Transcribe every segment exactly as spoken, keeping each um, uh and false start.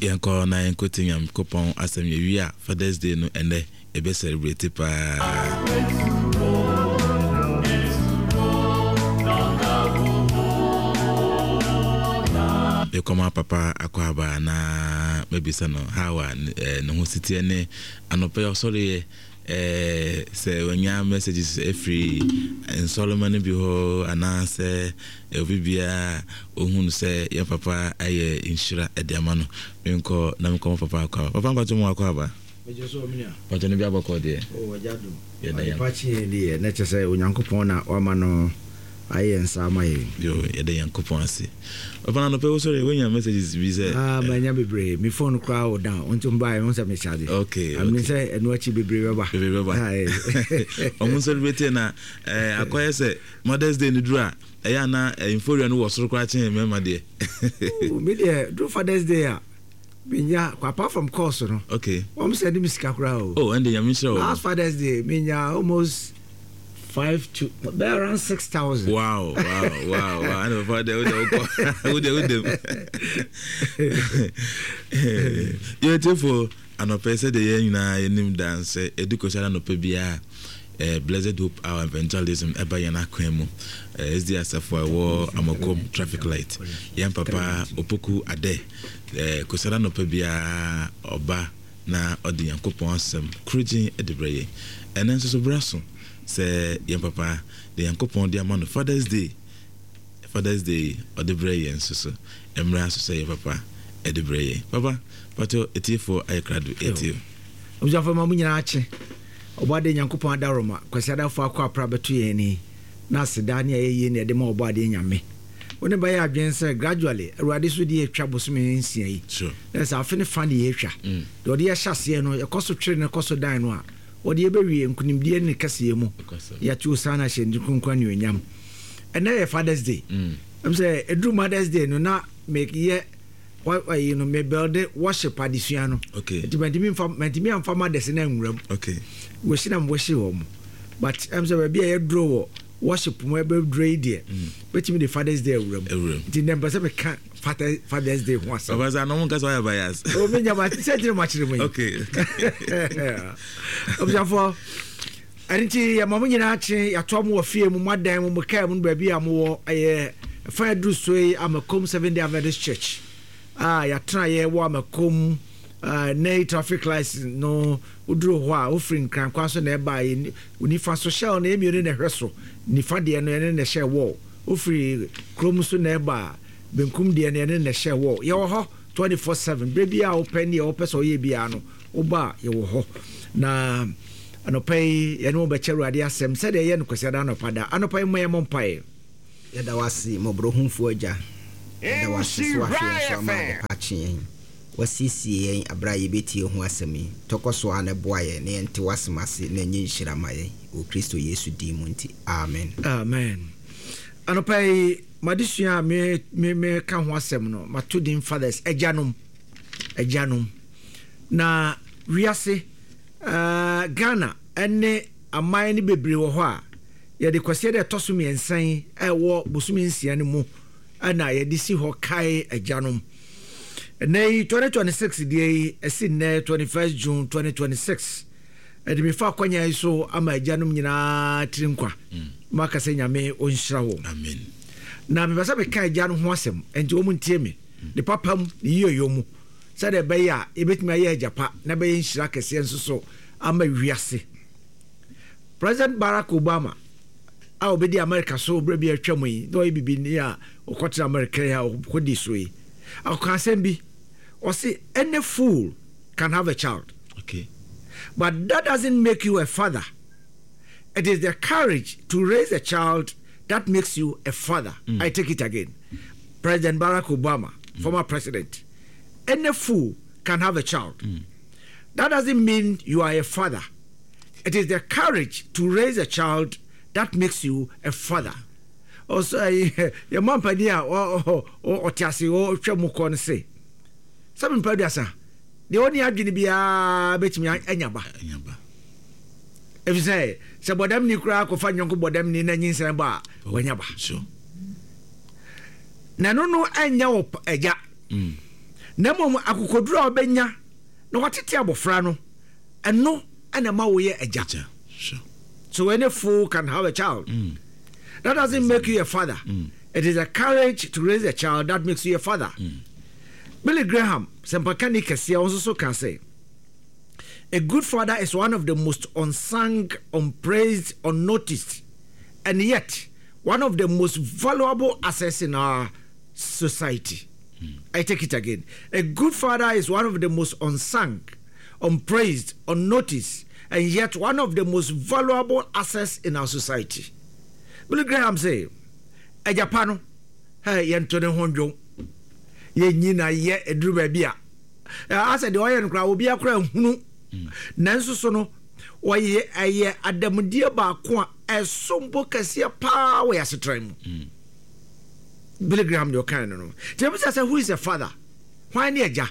yanko na yanko tinyam kopon asem ye wi a Father's Day no ene e be celebrate pa e koma papa akwaba na maybe sano hawa no ho siti ene anope sorry eh say when your messages every in Solomon bi ho anase obibia ohun say your papa aye inshira ediama no nko na nko papa akwa papa ngwato mu akwa ba meje so omnia pato ne bi abako de o wajado ye na ya pachi de na chese onyankopon na o ma no aye nsa amaye yo ye de yankopon ase papa no pe wo sorry when your messages be say ah manya bebre me phone cry o down unto buy on say me charge okay I mean say eno achi bebre baba bebre baba o mun celebrate na eh akoye say Mother's Day ni duru a eya na inferior no wo soro kwa chen mema de me de do Father's Day a minya apart from course no okay o say di misika kura o oh and the yamisha last Father's Day minya almost five to around six thousand. Wow, wow, wow, wow. I know for the with the you therefore an opesa the yen na nim dance education no pe bia eh Blessed Hope our evangelism eba yana kwemu eh S D S for war amakom traffic light yan papa opoku ade eh kosara no pe bia oba na odi yankopon asem krujin edibreye enenso so braso say young papa the yankopon dia man Father's Day Father's Day or the brain so so emra so say papa e the brain papa pato etifo I cradu etio obuja fa mamu nyina ache obade yankopon adaroma kwasi adafo akwa pra beto ye ni na seda ne ye ne de ma obade nyame woni ba ya adwen say gradually ruade so di etwa bosome nsia yi sure that's afene fan ye etwa de ode ye hyase no ekoso twere ne ekoso dan no a odi ebewie nkunimdie ne kase mu ya tu sana hye nkunkwa ne onyam ena ye Father's Day am say edru Mother's Day no na make ye why you know me build worship adisua no okay dimantimi mfa mantimi amfa Mother's na nwuram okay we shi na mwoshi wo mu but am say be ye draw worship mo ebe draw there betimi the Father's Day nwuram di number say me can Father's Day once so was no nka so ya bias o me nyama say dire ma kire mo okay objafo anti ya mamu nyina ache ya to mo ofie mu madan mu kai mu ba bia mo eh fa dru so amakom seven day Adventist church ah ya tra ye wo amakom uh nay traffic lights no udru ho a ofrin kran kwa so na e ba uni fa social na emiore na hweso ni fa de no ne ne hye wo ofri krom so na e ba benkum de ne ne ne hye wo ye wo ho twenty-four seven baby a open ye opeso ye bia no oba ye wo ho na anopai ye no be cheru ade asem se de ye no kwese da no pada anopai mo ye mo mpae ye da wasi mo brohunfu aja da wasi so afie so ma pachi wasisi yen abraye betie ho asemi tokoso ane boaye ne ente wasemase na nyi nhiramaye o Kristo Yesu di munti amen amen anopai madisua me me me ka ho asem no matodin fathers ejanom ejanom na wiase uh Ghana ene amai ne bebre wo ho a ye de kwase de tosumi ensan e wo bosumi nsia ne mu ana ye de si ho kai ejanom nay twenty twenty-six day esin na twenty-first June twenty twenty-six e de me fa kwanya so ama ejanom nyina trinkwa maka se nyame onhyira wo amen na me basa be kai ejanom ho asem enti wo muntie me de papam ne yiyo mu se de be ya ebetimi aye ajapa na be nhyira kese enso so ama wiase President Barack Obama a obedi America so bra bi atwam yi do bibi ni a okotra America ya okodi so yi akwansem bi or say any fool can have a child. Okay. But that doesn't make you a father. It is the courage to raise a child that makes you a father. Mm. I take it again. President Barack Obama, mm. former president. Any fool can have a child. Mm. That doesn't mean you are a father. It is the courage to raise a child that makes you a father. Also, your mom padia or or tiasi or chemukon say. Some padiasa. The only adwini bia betimi anyaba. Anyaba. If you say, so bodam ni kura ko fa nyonko bodam ni na nyinsan ba wanyaba. Sure. Na no no anya wo eja. Mm. na mom akokoduru obenya na watete abofra no eno ana ma wo ye agya. Sure. So any fool can have a child. Mm. That doesn't make you a father. Mm. It is a courage to raise a child that makes you a father. Mm. Billy Graham, Sempakani Kasia also can say, a good father is one of the most unsung, unpraised, unnoticed, and yet one of the most valuable assets in our society. Mm. I take it again. A good father is one of the most unsung, unpraised, unnoticed, and yet one of the most valuable assets in our society. Billy Graham say, "A Japano, hey, yentone honjo, ye nyina ye edru babia. I said the oil crowd will be a crown. Nanso so no, why ye a ye adamudia ba kwa a sombo casia power as a train." Billy Graham, your kind of no. Say, who is a father? Why near ja?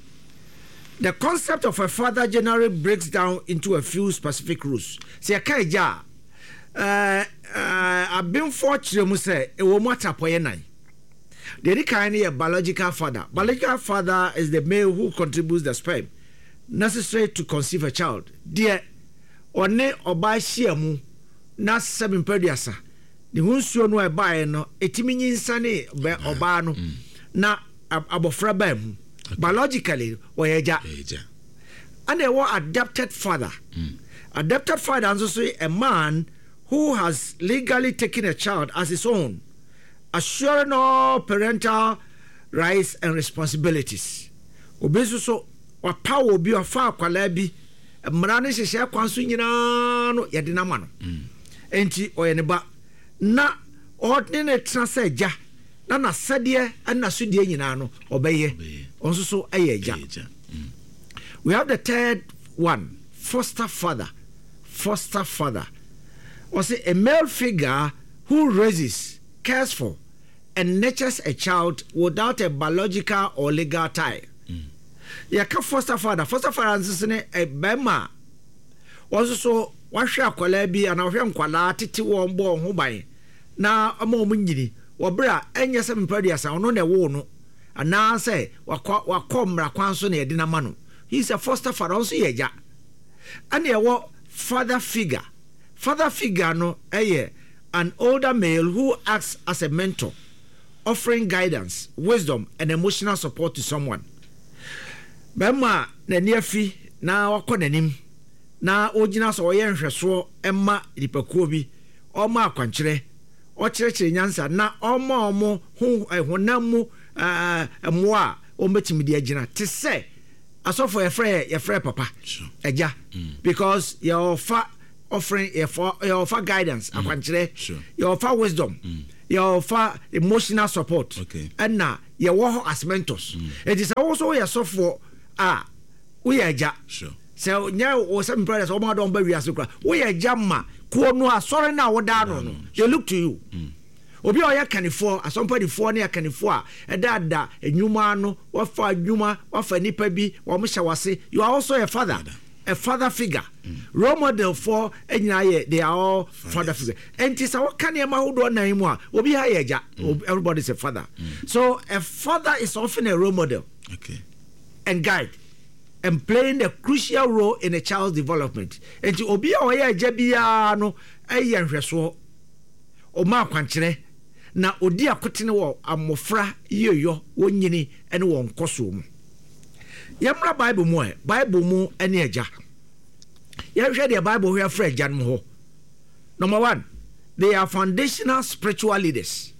The concept of a father generally breaks down into a few specific rules. Say, okay, ja. Uh, uh, I've been fortunate to say, a woman tapoyenai. The kind of biological father. Biological father is the male who contributes the sperm necessary to conceive a child. Dear, one oba shiamu na seven pediasa. The hunsuo no eba no etimi nyinsane be oba no na abofra ba mu. Biologically, oyeja. And a war adopted father. Mm. Adopted father is also a man who has legally taken a child as his own, assuring all parental rights and responsibilities. Obeso so wa power obi afa akwala bi mra ne hyehyɛ kwanso nyina no yɛde na ma no. Enti oye ne ba na ordinary transaja na na sɛdeɛ na sodie nyina no obeye. Also so ayeja. We have the third one, foster father. Foster father. Or say a male figure who raises, cares for, and nurtures a child without a biological or legal tie. Mm. Yaka foster father. Foster father is a bema. Also so wahwe akwala bi ana wahwe nkwala tete wo mbo ho ban. Na ama mu nyini wobra enye se mpadi asa ono na wo no. Ana say wakwa wakọ mra kwanso na yede na ma no. He is a foster father also yeja. And ye wo father figure. Father figure no eh an older male who acts as a mentor, offering guidance, wisdom and emotional support to someone. Bema na niefi na wakọ nanim na ogina so ye nhweso emma lipakuo bi o ma akwankyere o kyerɛkyerɛ nyansa na o ma o mo hu honamu mo a o metimi de agina te se asofo ye frɛ ye frɛ papa eja because your fa offering your your fa guidance mm. akwankyere your fa wisdom mm. your fa emotional support okay. And na your wo as mentors mm. It is also your sofo a we eja sure so nya o some brothers o ma don ba wi asokra we eja ma ko no asore na wo da no no they look to you mm. Obi oya kanifo asompadi fo na kanifo a edada enwuma no wafa adwuma wafa nipa bi wo mo hyawase. You are also a father, father. A father figure. Mm. Role model for enyina they are all Fathers. Father figure. Enti sa wo kan e ma hodo na imu a obi ha yeja. Everybody is a father. Mm. So a father is often a role model. Okay. And guide and playing a crucial role in a child's development. Enti obi a oya eja bia no eye nhweso o ma kwankyere na odi akotene wo amofra yeyo wonyini ene won koso mu. Yamra Bible mu e Bible mu ene eja. Ye hwe the Bible hwe fra eja no ho. Number one, they are foundational spiritual leaders.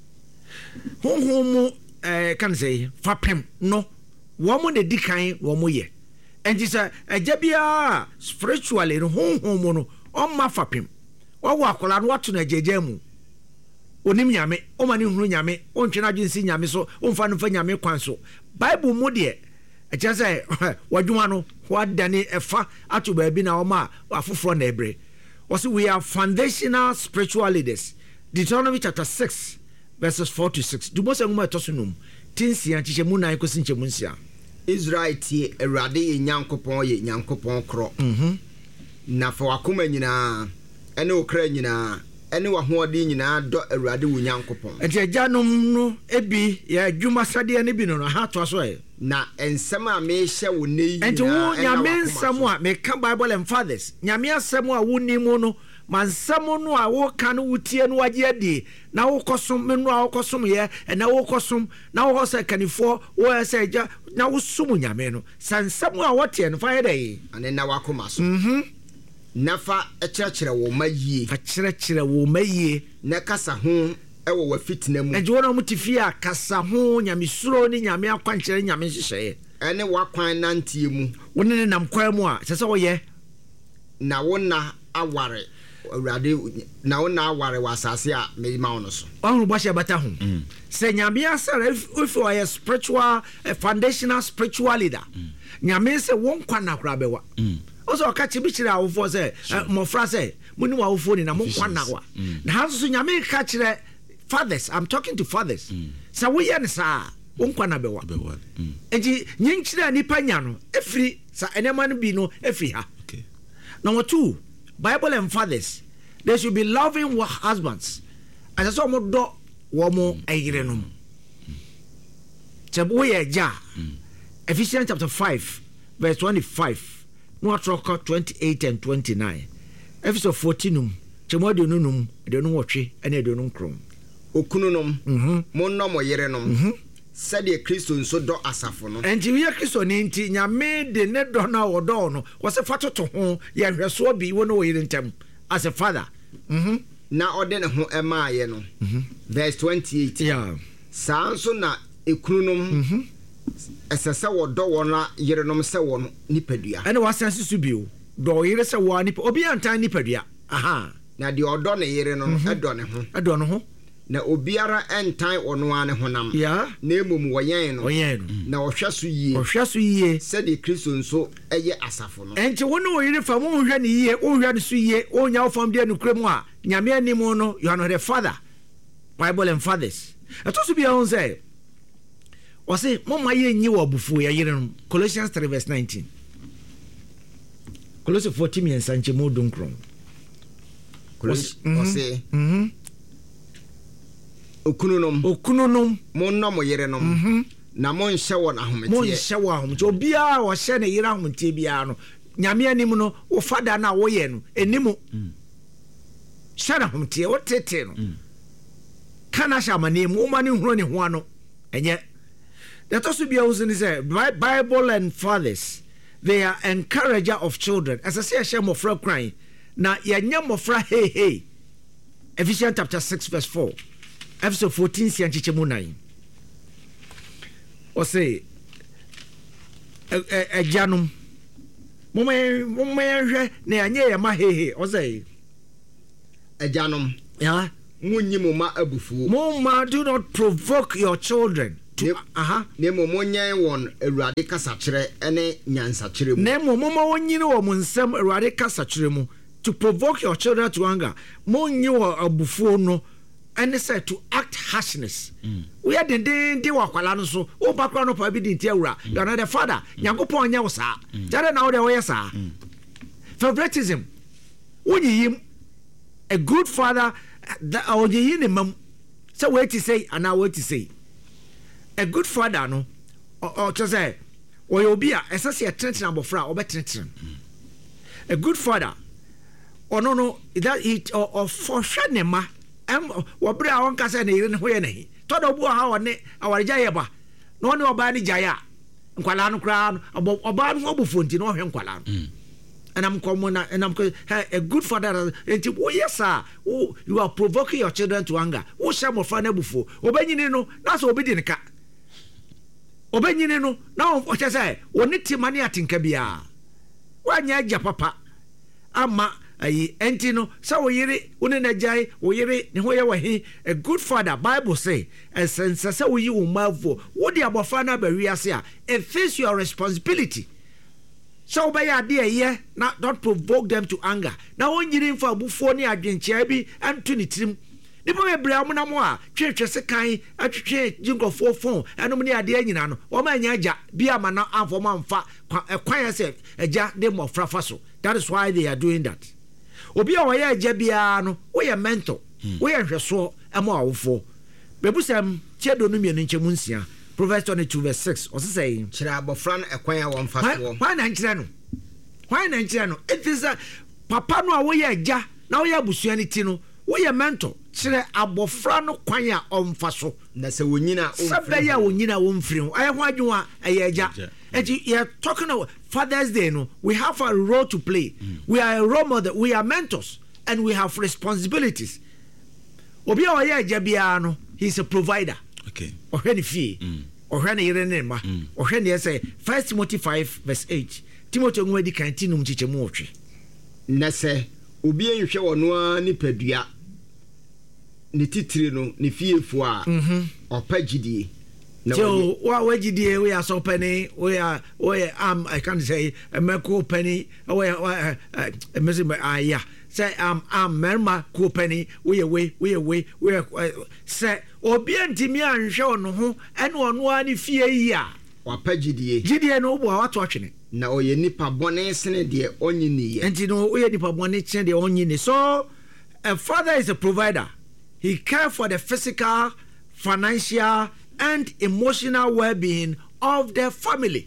Honhom mu eh kan say fapem no wo mo ne dikan wo mo ye. Enti say eja bia spiritually no honhom mu no o ma fapem. Wo wo akola no wato na ejeja mu. Onim nyame o mani hunu nyame o ntwena adwensi nyame so o mfa no fa nyame kwan so Bible mu de e che say wadwuma no wadane efa ato ba bi na o ma afoforo na ebre. Was we are foundational spiritual leaders. Deuteronomy chapter six verses four to six. Du mo se nguma etosunum tinsia chiche mu nan kosi nche mu nsia. Israel tie Awurade ye Nyankopon ye Nyankopon kro. Mhm. Na fa wakoma nyina ene okra nyina ɛne w'ahoɔden nyinaa dɔ Awurade wo Nyankopɔn. Enti agyanom no ebi yɛ adwuma sadeɛ ne bi no no ha to so ɛ. Na nsɛm a mehyɛ wo ne yi nyinaa. Enti wo nyame nsɛm a meka Bible and fathers. Nyame asɛm a wo ni mu no ma nsɛm no a wo ka no wotie no wagye adi na wo kɔsom me no a wo kɔsom yɛ na wo kɔsom na wo sɛ kanifo wo sɛ agya na wo som nyame no sa nsɛm a wote no fa yɛ dɛ ane na wakoma so. Mhm. Na fa ɛkyerɛkyerɛ wo ma yie. Fa kyerɛkyerɛ wo ma yie. Na kasa ho ɛwɔ w'afitina mu. Enti wo na mo te fie a kasa ho nyame suro ne nyame akwankyerɛ nyame hyehyɛ. Ɛne wakwan nantie mu. Wo ne nam kwan mu a sɛ sɛ wo yɛ na wo na aware Awurade na wo na aware wɔ asase a me ma wo no so. Ɔhunu bɔhyɛ bata ho. Sɛ nyame asɛre if if you are a spiritual a foundational spiritual leader. Nyame sɛ wo nkwa na kora bɛwa. Also ɔka bi kyerɛ awofo sɛ mmɔfra sɛ muni wa awofo ni na mo nkwa na wa. Na ha so nyame ka kyerɛ fathers. I'm talking to fathers. Sɛ wo yɛ ne saa wo nkwa na bɛwa. Enti nyinkyerɛ nipa nya no efiri sa enema no bi no efiri ha. Number two, Bible and fathers, they should be loving husbands. As I saw more do womo ayrenum. Chabu ye ja. Ephesians chapter five, verse twenty-five. No atroka twenty-eight and twenty-nine. Ephesians fourteen. Chemo de nunum, de no watchi, and de num chrome. Okununum, Mhm. Monno mo yerenum. Mhm. Said the Christo nso do asafo no. And you hear Christo ninti nyame de ne do na odo no. Was a fato to ho ye hweso bi wo no yerentem as a father. Mhm. Na ode ne ho ema ye no. Mhm. Verse twenty-eight. Yeah. Saa nso na ekununum. Mhm. Esese wo do wo na yerenom se wo no nipadua. Ene wasanse su bio. Do yere se wo nipa obi antan nipadua. Aha. Na de odo ne yere no edo ne ho. Edo no ho. Na obiara entan ono ane honam. Yeah. Na emom woyen no. Woyen no. Na ohwa so yie. Ohwa so yie. Said the Christo nso eye asafo no. Enti wo no yere fa mo hwa ne yie, wo hwa ne so yie, wo nya wo fam de nukure mu a, nyame anim no, you are not a father. Bible and fathers. Eto so bia won say, o say mo ma ye nyi wo bufu ya yere no. Colossians three verse nineteen. Colossians fourteen and sanche mo dunkron. Colossians say, Mhm. Okununum. Okununum. Monno mo yerenom. Mhm. Na mo nhye won ahomete. Mo nhye wo ahomete. Obia wo hye ne yere ahomete bia no. Nyame anim no, wo fada na wo ye no, enimu. Hye na ahomete, wo tete no. Kana shamane mu ma ne huro ne ho ano. Enye. That also be also say Bible and fathers, they are encourager of children. As I say, I share mofra crying. Na yanya mofra hey hey. Ephesians chapter six verse four. Episode fourteen si anchiche mu nine. O say e janum. Mo me mo me hwe na anya ye ma hey hey. O say e janum. Yeah. Munyi mo ma abufuo. Mo ma do not provoke your children. Aha. Nemo mo nyan won Awurade kasa kire ene nyansa kire mu. Nemo mo ma wonyini wo mo nsem Awurade kasa kire mu to provoke your children to anger. Mo nyi wo abufuo no ene say to act harshness. We are the day de wakwala no so. O bakra no pa bi di ntiawura. You are not the father. Nyankopon nya wo sa. Jare na wo de wo yesa. Favoritism. Wonyiyim a good father that ojeyi ne mam. So wait to say and now wait to say. A good father no or to say or you be a essential attention about fra or better. A good father or no no that it or, or for shanema am or bra one casa ne even where ne todo bu ha one our jayeba no no oba ni jaya nkwala no kra oba oba no obufo nti no hwe nkwala no and I'm common and I'm a good father and oh yes sir oh you are provoking your children to anger oh share mo fa na bufo obenyini no na so obedi ne ka obenyini no na o che say woni timani atinka bia wanya agya papa ama ayi enti no sa wo yire woni na jai wo yire ne ho ye wahi a good father Bible say essence say wo yi wo mavo wo di abofa na ba wiase a it is your responsibility. So by idea yeah, not don't provoke them to anger. Now when you for bufo ni adwenche bi anto ni tirim. Nipo be bra mo na mo a twetwe se kan atwetwe jinkofo phone eno ni ade anyina no. O ma nya agya bi ama na afo ma mfa kwan se agya de mo frafa so. That is why they are doing that. obi a ɔyɛ agya biara no woyɛ mentor woyɛ nhwɛsoɔ ɛma awofo bebusam tiedo no mienu nkyɛmu nsia Proverbs twenty-two verse six ɔse sɛ kyerɛ abɔfra no ɛkwan a wɔmfa soɔ hwan na nkyerɛ no hwan na nkyerɛ no ɛti sɛ papa no a woyɛ agya na woyɛ abusua no ti no woyɛ mentor kyerɛ abɔfra no kwan a ɔmfa so na sɛ wɔnyina sɛ bɛyɛ a wɔnyina wɔmfiri ho ɛyɛ ho adwuma ɛyɛ agya ɛnti yɛ talking about Father's Day no we have a role to play mm. we are a role model we are mentors and we have responsibilities obi a ɔyɛ agya biara no he is a provider okay ɔhwɛ ne fie ɔhwɛ ne yere ne ma ɔhwɛ ne yɛ First Timothy five verse eight Timothy nwoma di kan ti num kyekyɛmu ɔtwe na sɛ obi nhwɛ wɔ no a nipadua ne titire no ne fiefo a ɔpa gidie na so wa wagidie we are so penny we are we am I can't say a meko penny we uh message aya say am am merma ko penny we we we we we say obi antimi anhwe ono ho ene ono ani fie yi a wapa gidie gidie no bo wato atwene na oye nipa bone sene de onyi ni ye enti no oye nipa bone sene de onyi ni so a father is a provider. He cares for the physical, financial, and emotional well-being of the family.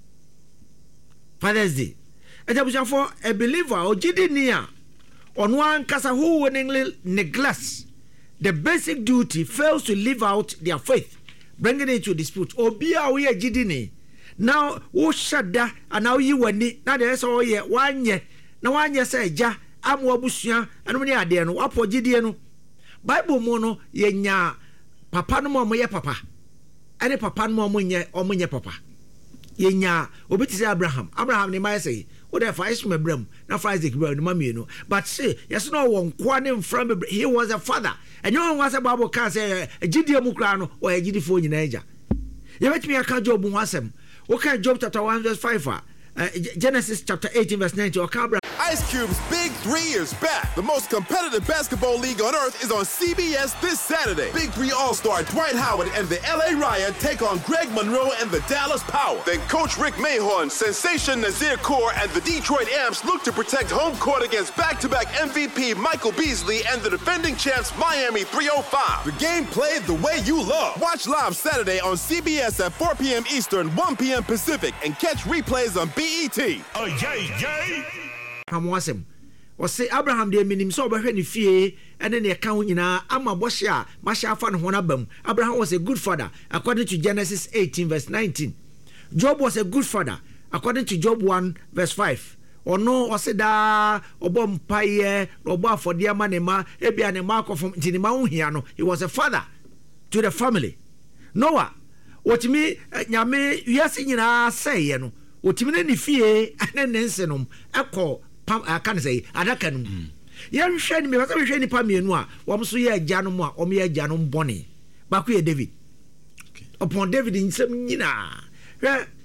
Father's Day. And for a believer, Ojidinia, on one kasa who willingly neglects the basic duty, fails to live out their faith, bringing it to dispute. Obia we jidini. Now, who shada and now you wani. Now there is all ye one ye. Now one ye say ja. I'm wabusia and when you are there no apo gidieno Bible mo no yenya papa no mo ye papa ene papa no mo nye o mo nye papa yenya obi ti say Abraham Abraham ne mai say wo dey fa Isaac Abraham na fa Isaac Abraham ma mienu but say yes no won kwa ne mfra he was a father and you want say Bible can say gidie mu kra no o ye gidifo nyina eja ye betimi aka Job ho asem wo kan Job chapter one verse five uh, Genesis chapter eighteen verse nineteen or Cabra Ice Cube's Big Three is back. The most competitive basketball league on earth is on C B S this Saturday. Big Three All-Star Dwight Howard and the L A Riot take on Greg Monroe and the Dallas Power. Then Coach Rick Mahorn, Sensation Nazir Kaur, and the Detroit Amps look to protect home court against back-to-back M V P Michael Beasley and the defending champs Miami three oh five. The game played the way you love. Watch live Saturday on C B S at four p.m. Eastern, one p.m. Pacific, and catch replays on B E T. Oh, yay, yay! Hamwasem or say Abraham de minim so behwe ne fie ene ne ka ho nyina ama bohye a mahye afa ne ho na bam Abraham was a good father according to Genesis eighteen verse nineteen. Job was a good father according to Job one verse five. Ono oseda obo mpaye obo afode ama ne ma ebia ne ma akofom ntini ma ho hia no he was a father to the family. Noah wotimi nyame wiase nyina seye no wotimi ne ne fie ene ne nsenom ekọ pam aka say adaka no ye hwehwe ni me ba hwehwe ni pa mienu a wo so ye agya no mu a wo me agya no bone ba ko ye David okay upon David nsem nyina hwe